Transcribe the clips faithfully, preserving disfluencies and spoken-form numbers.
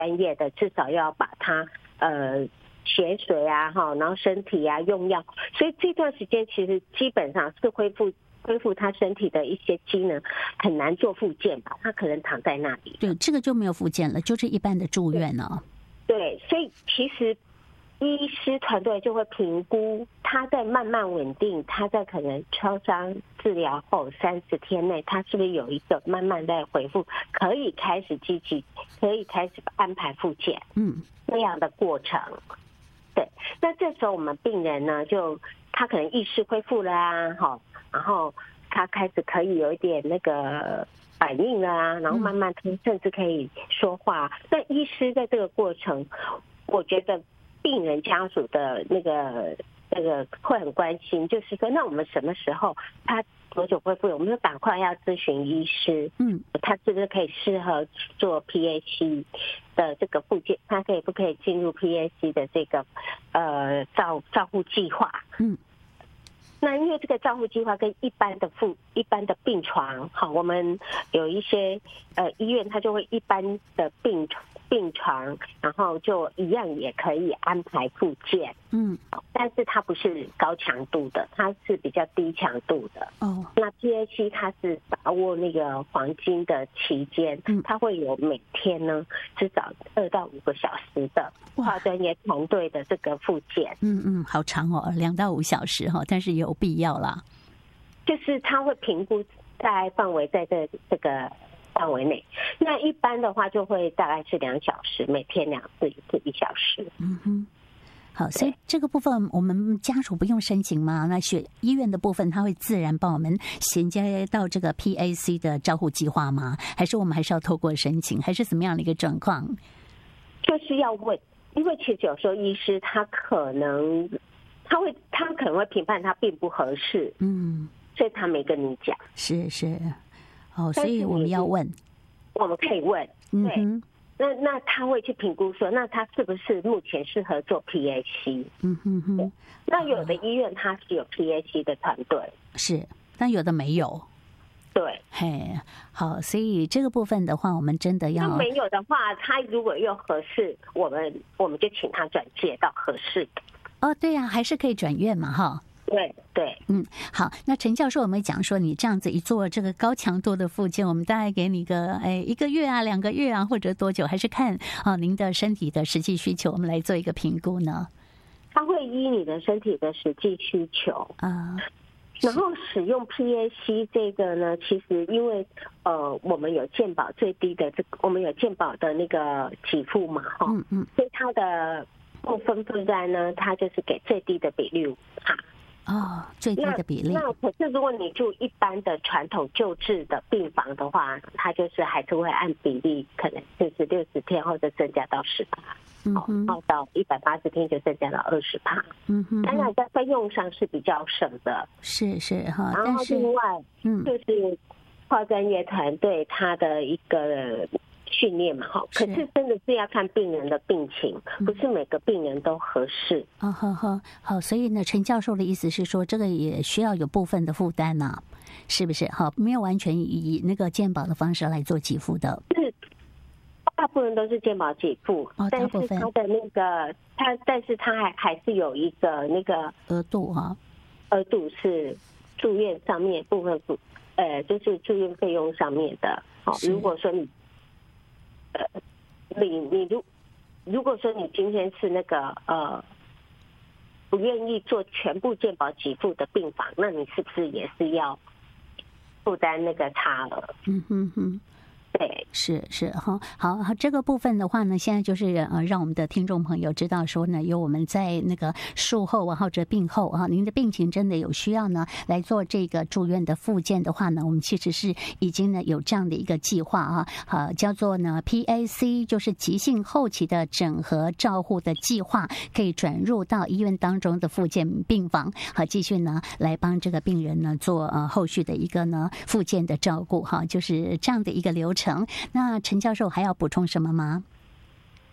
专业的，至少要把它呃血水啊哈，然后身体啊用药，所以这段时间其实基本上是恢复恢复他身体的一些机能，很难做复健吧，他可能躺在那里。 对，这个就没有复健了，就是一般的住院了。 对，所以其实医师团队就会评估他在慢慢稳定，他在可能创伤治疗后三十天内，他是不是有一个慢慢在恢复，可以开始积极，可以开始安排复健，嗯，这样的过程。对，那这时候我们病人呢，就他可能意识恢复了啊，好，然后他开始可以有一点那个反应了啊，然后慢慢听，甚至可以说话。那医师在这个过程，我觉得病人家属的那个那个会很关心，就是说，那我们什么时候他多久恢复？我们就赶快要咨询医师，嗯，他是不是可以适合做 P A C 的这个复健？他可以不可以进入 P A C 的这个呃照照护计划？嗯。那因为这个照护计划跟一般的复一般的病床，好，我们有一些呃医院，它就会一般的病病床，然后就一样也可以安排复健，嗯，但是它不是高强度的，它是比较低强度的。哦，那 P A C 它是把握那个黄金的期间，它会有每天呢至少二到五个小时的跨专业团队的这个复健。 嗯嗯，好长哦，两到五小时哈，但是有必要啦。 就是他会评估在范围在这这个范围内，那一般的话就会大概是两小时，每天两次，一次一小时。嗯哼，好，所以这个部分我们家属不用申请吗？那学医院的部分，他会自然帮我们衔接到这个 P A C 的照护计划吗？还是我们还是要透过申请，还是怎么样的一个状况？ 就是要问，因为其实有时候医师他可能他会他可能会评判他并不合适，嗯。所以他没跟你讲， 是是，哦，所以我们要问， 我们可以问，对，嗯、那那他会去评估说，那他是不是目前适合做 P A C？ 嗯哼哼，那有的医院他是有 P A C 的团队， 是，但有的没有， 对， 嘿，好，所以这个部分的话，我们真的要， 那没有的话，他如果又合适，我们我们就请他转介到合适的。 哦，对呀、啊，还是可以转院嘛，哈。 对对， 嗯，好，那陈教授，我们讲说，你这样子一做这个高强度的复健，我们大概给你个哎一个月啊、两个月啊，或者多久，还是看啊您的身体的实际需求，我们来做一个评估呢？ 他会依你的身体的实际需求啊，然后使用 P A C 这个呢，其实因为呃我们有健保最低的这个，我们有健保的那个给付嘛，哈，嗯嗯，所以它的部分负担呢，它就是给最低的比率五趴。 哦，最低的比例。 那可是如果你住一般的传统救治的病房的话，它就是还是会按比例，可能就是六十天后就增加到十趴，好，然后到一百八十天就增加到二十趴。嗯哼，当然在费用上是比较省的， 是是哈。 然后另外，嗯，就是跨专业团队它的一个训练嘛，哈，可是真的是要看病人的病情，不是每个病人都合适。 哦，好好好，所以呢，陈教授的意思是说，这个也需要有部分的负担呐，是不是？好，没有完全以那个健保的方式来做给付的。 是，大部分都是健保给付，哦，但是他的那个他，但是他还还是有一个那个额度哈， 额度是住院上面部分付，呃，就是住院费用上面的。好，如果说你呃，你你如如果说你今天是那个呃不愿意做全部健保给付的病房，那你是不是也是要负担那个差额？嗯哼哼。对， 是是哈，好，好，这个部分的话呢，现在就是呃，让我们的听众朋友知道说呢，有我们在那个术后啊或者病后啊，您的病情真的有需要呢，来做这个住院的复健的话呢，我们其实是已经呢有这样的一个计划啊，呃，叫做呢 P A C， 就是急性后期的整合照护的计划，可以转入到医院当中的复健病房，好，继续呢来帮这个病人呢做呃后续的一个呢复健的照顾哈，就是这样的一个流程。那陈教授还要补充什么吗？ 那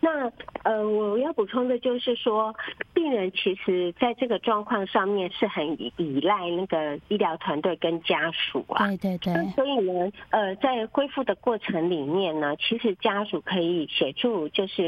那呃，我要补充的就是说，病人其实在这个状况上面是很依赖那个医疗团队跟家属啊。 对对对。 所以呢，呃，在恢复的过程里面呢，其实家属可以协助，就是